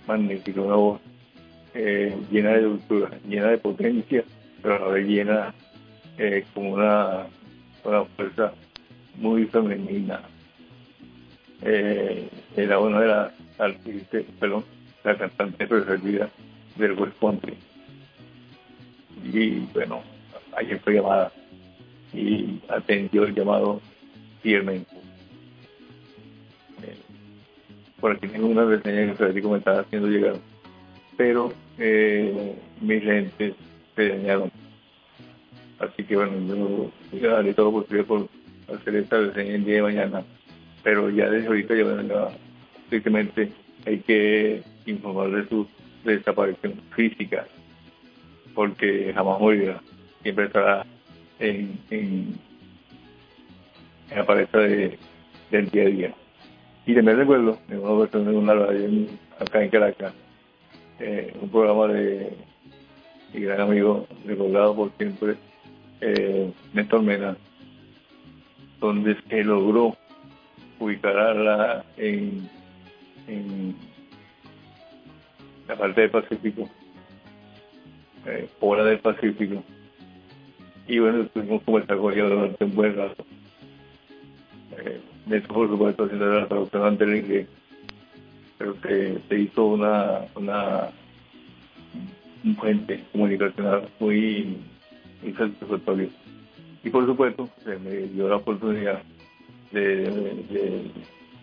magnífico, una voz llena de dulzura, llena de potencia, pero a la vez llena como una fuerza muy femenina. Era una de las artistas, perdón, la cantante preferida del West Country. Y bueno, ayer fue llamada y atendió el llamado fielmente. Por aquí tengo una reseña que Federico me estaba haciendo llegar, pero mis lentes se dañaron. Así que bueno, yo haré todo lo posible por hacer esta reseña el día de mañana. Pero ya desde ahorita, simplemente hay que informar de su desaparición física, porque jamás morirá, siempre estará en la palestra del día a día. Y también recuerdo, en una versión de una radio acá en Caracas, un programa de mi gran amigo, recordado por siempre, Néstor Mena, donde se logró ubicarla en la parte del Pacífico, hora del Pacífico. Y bueno, estuvimos conversando con ella durante un buen rato. Néstor, por supuesto, haciendo la traducción ante el inglés, pero se hizo un puente comunicacional muy satisfactorio. Y por supuesto, se me dio la oportunidad de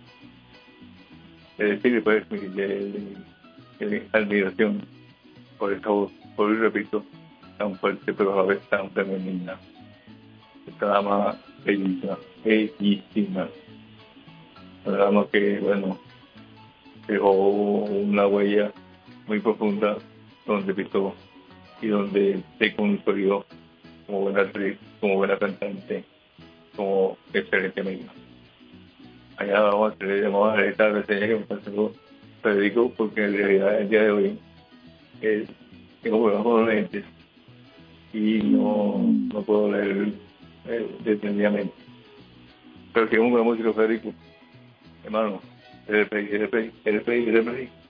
decirle pues de admiración por esta voz, por el repito, tan fuerte pero a la vez tan femenina. Esta dama bellísima, bellísima. Una dama que, bueno, dejó una huella muy profunda donde pisó y donde se consolidó como buena actriz, como buena cantante, como excelente amiga. Allá vamos a hacer esta reseña que me pasó Federico, porque en realidad el día de hoy tengo problemas con los lentes y no puedo leer detenidamente. Pero que es un buen músico, Federico, hermano, eres play.